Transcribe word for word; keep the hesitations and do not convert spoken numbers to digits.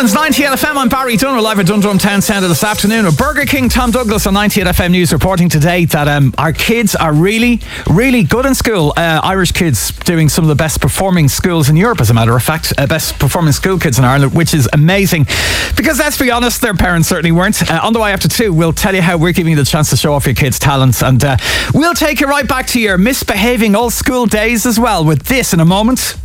Dublin's ninety-eight F M. I'm Barry Dunn. We're live at Dundrum Town Centre this afternoon with Burger King Tom Douglas on ninety-eight F M News reporting today that um, our kids are really, really good in school. Uh, Irish kids doing some of the best performing schools in Europe, as a matter of fact. Uh, best performing school kids in Ireland, which is amazing. Because let's be honest, their parents certainly weren't. Uh, on the way after two, we'll tell you how we're giving you the chance to show off your kids' talents. And uh, we'll take you right back to your misbehaving old school days as well with this in a moment.